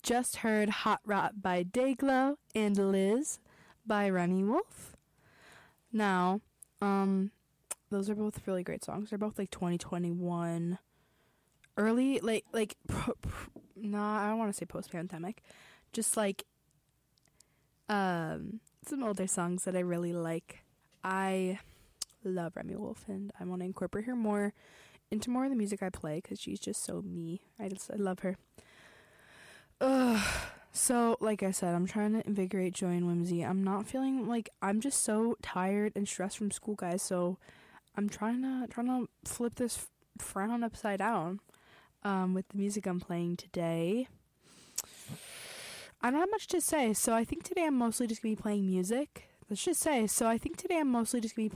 just heard Hot Rot by Dayglow and Liz by Remy Wolf. Now, those are both really great songs. They're both like 2021 early, I don't want to say post-pandemic, just like some older songs that I really like. I love Remy Wolf, and I want to incorporate her more into more of the music I play because she's just so me. I love her. So, like I said, I'm trying to invigorate joy and whimsy. I'm not feeling like I'm just so tired and stressed from school, guys. So, I'm trying to flip this frown upside down with the music I'm playing today. I don't have much to say, so I think today I'm mostly just gonna be playing music. Let's just say, so I think today I'm mostly just gonna be